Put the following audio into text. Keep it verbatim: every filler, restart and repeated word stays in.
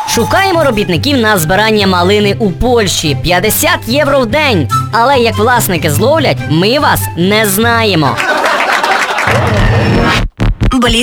Шукаємо робітників на збирання малини у Польщі. п'ятдесят євро в день. Але як власники зловлять, ми вас не знаємо.